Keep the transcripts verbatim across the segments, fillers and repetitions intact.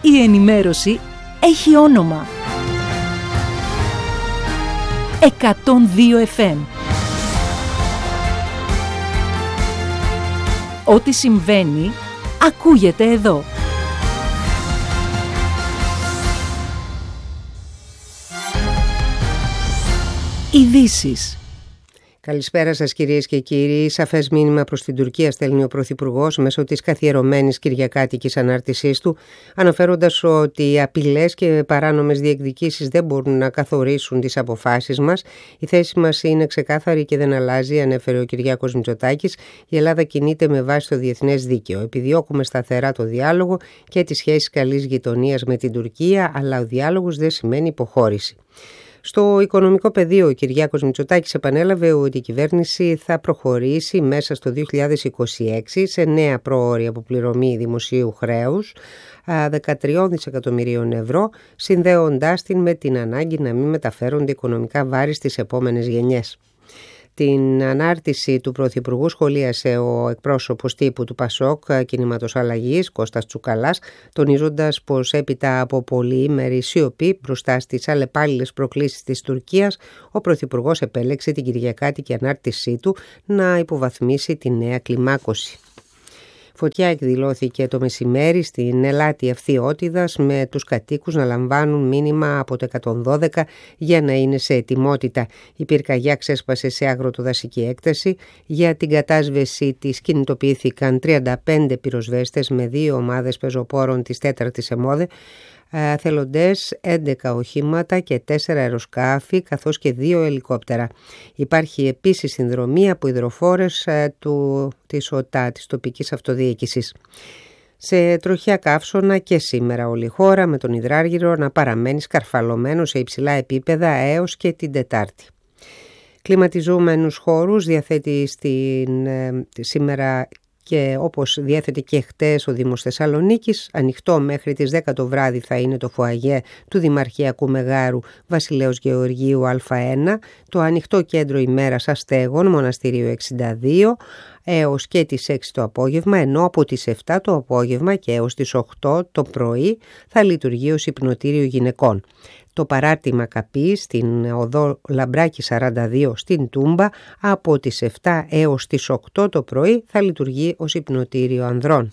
Η ενημέρωση έχει όνομα. εκατόν δύο εφ εμ. Ό,τι συμβαίνει, ακούγεται εδώ. Ειδήσεις. Καλησπέρα σας κυρίες και κύριοι. Σαφές μήνυμα προς την Τουρκία στέλνει ο Πρωθυπουργός μέσω της καθιερωμένης κυριακάτικης ανάρτησής του, αναφέροντας ότι οι απειλές και παράνομες διεκδικήσεις δεν μπορούν να καθορίσουν τις αποφάσεις μας. Η θέση μας είναι ξεκάθαρη και δεν αλλάζει, ανέφερε ο Κυριάκος Μητσοτάκης. Η Ελλάδα κινείται με βάση το διεθνές δίκαιο. Επιδιώκουμε σταθερά το διάλογο και τις σχέσεις καλής γειτονίας με την Τουρκία, αλλά ο διάλογος δεν σημαίνει υποχώρηση. Στο οικονομικό πεδίο, ο Κυριάκος Μητσοτάκης επανέλαβε ότι η κυβέρνηση θα προχωρήσει μέσα στο δύο χιλιάδες είκοσι έξι σε νέα πρόωρη αποπληρωμή δημοσίου χρέους δεκατρία δισεκατομμυρίων ευρώ, συνδέοντάς την με την ανάγκη να μην μεταφέρονται οικονομικά βάρη στις επόμενες γενιές. Την ανάρτηση του Πρωθυπουργού σχολίασε ο εκπρόσωπος τύπου του Πασόκ Κινήματος Αλλαγής, Κώστας Τσουκαλάς, τονίζοντας πως έπειτα από πολυήμερη σιωπή μπροστά στις αλλεπάλληλες προκλήσεις της Τουρκίας, ο Πρωθυπουργός επέλεξε την κυριακάτικη ανάρτησή του να υποβαθμίσει τη νέα κλιμάκωση. Φωτιά εκδηλώθηκε το μεσημέρι στην Ελάτη Ευθυότητας, με τους κατοίκους να λαμβάνουν μήνυμα από το εκατόν δώδεκα για να είναι σε ετοιμότητα. Η πυρκαγιά ξέσπασε σε αγροτοδασική έκταση. Για την κατάσβεση της κινητοποιήθηκαν τριάντα πέντε πυροσβέστες με δύο ομάδες πεζοπόρων της τέταρτης ΕΜΟΔΕ, θελοντές, έντεκα οχήματα και τέσσερα αεροσκάφη καθώς και δύο ελικόπτερα. Υπάρχει επίσης συνδρομή από υδροφόρες του, της ΟΤΑ, της τοπικής αυτοδιοίκησης. Σε τροχιά καύσωνα και σήμερα όλη η χώρα, με τον υδράργυρο να παραμένει σκαρφαλωμένο σε υψηλά επίπεδα έως και την Τετάρτη. Κλιματιζόμενους χώρους διαθέτει στην, ε, σήμερα και όπως διέθετε και χτες ο Δήμος Θεσσαλονίκης. Ανοιχτό μέχρι τις δέκα το βράδυ θα είναι το φουαγέ του Δημαρχιακού Μεγάρου Βασιλέως Γεωργίου Α1, το ανοιχτό κέντρο ημέρας αστέγων Μοναστηρίου εξήντα δύο έως και τις έξι το απόγευμα, ενώ από τις επτά το απόγευμα και έως τις οκτώ το πρωί θα λειτουργεί ως υπνοτήριο γυναικών. Το παράρτημα Καπή στην οδό Λαμπράκη σαράντα δύο στην Τούμπα από τις επτά έως τις οκτώ το πρωί θα λειτουργεί ως υπνοτήριο ανδρών.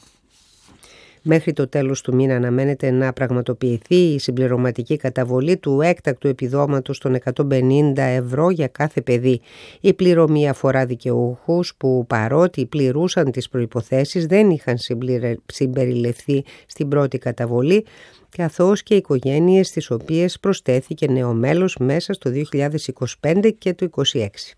Μέχρι το τέλος του μήνα αναμένεται να πραγματοποιηθεί η συμπληρωματική καταβολή του έκτακτου επιδόματος των εκατόν πενήντα ευρώ για κάθε παιδί. Η πληρωμή αφορά δικαιούχους που, παρότι πληρούσαν τις προϋποθέσεις, δεν είχαν συμπεριληφθεί στην πρώτη καταβολή, καθώς και οικογένειες στις οποίες προσθέθηκε νέο μέλος μέσα στο δύο χιλιάδες είκοσι πέντε και το είκοσι έξι.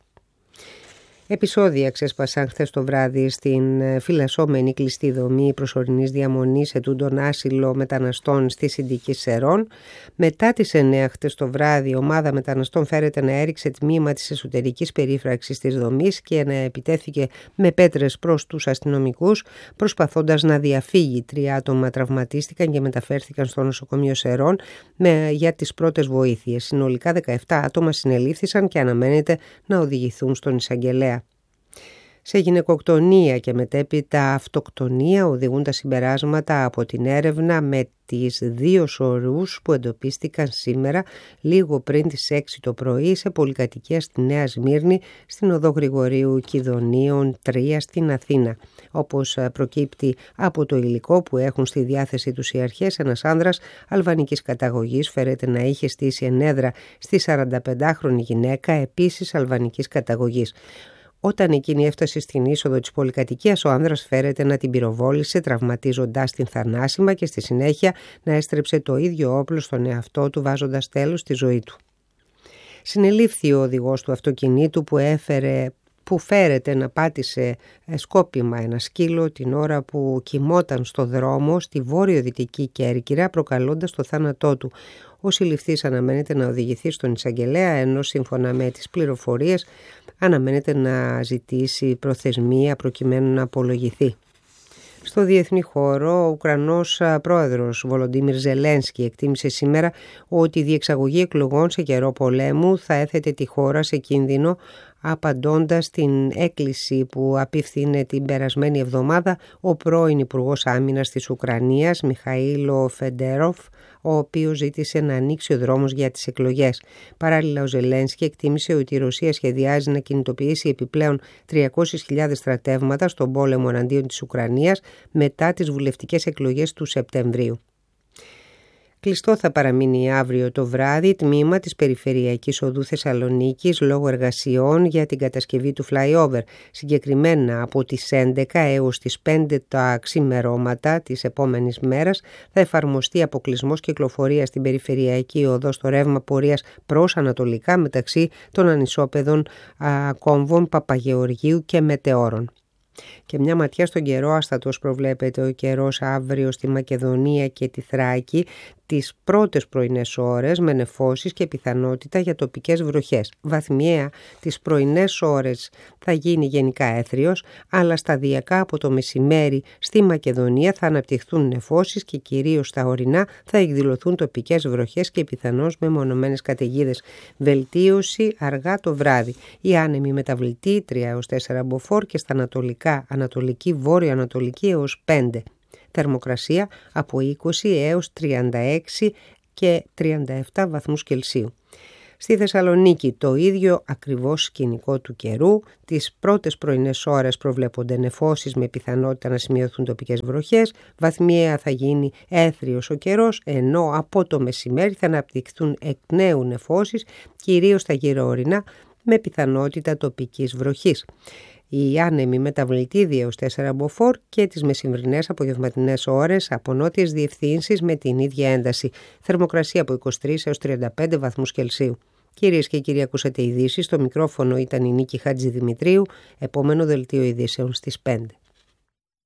Επεισόδια ξέσπασαν χθες το βράδυ στην φυλασσόμενη κλειστή δομή προσωρινής διαμονής ετούντων άσυλο μεταναστών στη Συντική Σερών. Μετά τις εννέα χθες το βράδυ, η ομάδα μεταναστών φέρεται να έριξε τμήμα της εσωτερικής περίφραξης της δομής και να επιτέθηκε με πέτρες προς τους αστυνομικούς, προσπαθώντας να διαφύγει. Τρία άτομα τραυματίστηκαν και μεταφέρθηκαν στο νοσοκομείο Σερών με, για τις πρώτες βοήθειες. Συνολικά δεκαεπτά άτομα συνελήφθησαν και αναμένεται να οδηγηθούν στον εισαγγελέα. Σε γυναικοκτονία και μετέπειτα αυτοκτονία οδηγούν τα συμπεράσματα από την έρευνα με τις δύο σωρούς που εντοπίστηκαν σήμερα λίγο πριν τις έξι το πρωί σε πολυκατοικία στη Νέα Σμύρνη, στην οδό Γρηγορίου Κιδωνίων τρία στην Αθήνα. Όπως προκύπτει από το υλικό που έχουν στη διάθεση τους οι αρχές, ένας άνδρας αλβανικής καταγωγής φέρεται να είχε στήσει ενέδρα στη σαρανταπεντάχρονη γυναίκα, επίσης αλβανικής καταγωγής. Όταν εκείνη έφτασε στην είσοδο της πολυκατοικίας, ο άνδρας φέρεται να την πυροβόλησε, τραυματίζοντας την θανάσιμα και στη συνέχεια να έστρεψε το ίδιο όπλο στον εαυτό του, βάζοντας τέλος στη ζωή του. Συνελήφθη ο οδηγός του αυτοκινήτου που έφερε που φέρεται να πάτησε σκόπιμα ένα σκύλο την ώρα που κοιμόταν στο δρόμο στη βόρειο-δυτική Κέρκυρα, προκαλώντας το θάνατό του. Ο συλληφθής αναμένεται να οδηγηθεί στον εισαγγελέα, ενώ σύμφωνα με τις πληροφορίες αναμένεται να ζητήσει προθεσμία προκειμένου να απολογηθεί. Στο διεθνή χώρο, ο Ουκρανός πρόεδρος Βολοντίμιρ Ζελένσκι εκτίμησε σήμερα ότι η διεξαγωγή εκλογών σε καιρό πολέμου θα έθετε τη χώρα σε κίνδυνο απαντώντας στην έκκληση που απίφθινε την περασμένη εβδομάδα ο πρώην Υπουργός Άμυνας της Ουκρανίας, Μιχαήλο Φεντέροφ, ο οποίος ζήτησε να ανοίξει ο δρόμος για τις εκλογές. Παράλληλα, ο Ζελένσκι εκτίμησε ότι η Ρωσία σχεδιάζει να κινητοποιήσει επιπλέον τριακόσιες χιλιάδες στρατεύματα στον πόλεμο εναντίον της Ουκρανίας μετά τις βουλευτικές εκλογές του Σεπτεμβρίου. Κλειστό θα παραμείνει αύριο το βράδυ τμήμα της Περιφερειακής Οδού Θεσσαλονίκης λόγω εργασιών για την κατασκευή του flyover. Συγκεκριμένα από τις έντεκα έως τις πέντε τα ξημερώματα της επόμενης μέρας θα εφαρμοστεί αποκλεισμός κυκλοφορίας στην Περιφερειακή Οδό στο ρεύμα πορείας προς ανατολικά μεταξύ των ανισόπεδων α, κόμβων Παπαγεωργίου και Μετεώρων. Και μια ματιά στον καιρό, άστατος προβλέπεται ο καιρός αύριο στη Μακεδονία και τη Θράκη τις πρώτες πρωινές ώρες με νεφώσεις και πιθανότητα για τοπικές βροχές. Βαθμιαία τις πρωινές ώρες θα γίνει γενικά έθριος, αλλά σταδιακά από το μεσημέρι στη Μακεδονία θα αναπτυχθούν νεφώσεις και κυρίως στα ορεινά θα εκδηλωθούν τοπικές βροχές και πιθανώς μεμονωμένες καταιγίδες. Βελτίωση αργά το βράδυ. Η άνεμη μεταβλητή τρία έως τέσσερα μποφόρ και στα ανατολικά, ανατολική, βόρειο-ανατολική έως πέντε. Θερμοκρασία από είκοσι έως τριάντα έξι και τριάντα επτά βαθμούς Κελσίου. Στη Θεσσαλονίκη το ίδιο ακριβώς σκηνικό του καιρού. Τις πρώτες πρωινές ώρες προβλέπονται νεφώσεις με πιθανότητα να σημειωθούν τοπικές βροχές. Βαθμιαία θα γίνει έθριος ο καιρός, ενώ από το μεσημέρι θα αναπτυχθούν εκ νέου νεφώσεις, κυρίως στα γύρω ορεινά, με πιθανότητα τοπικής βροχής. Η άνεμη μεταβλητή δύο έως τέσσερα μποφόρ και τις μεσημβρινές απογευματινές ώρες από νότιες διευθύνσεις με την ίδια ένταση. Θερμοκρασία από είκοσι τρεις έως τριάντα πέντε βαθμούς Κελσίου. Κυρίες και κύριοι, ακούσατε ειδήσεις. Στο μικρόφωνο ήταν η Νίκη Χατζηδημητρίου. Επόμενο δελτίο ειδήσεων στις πέντε.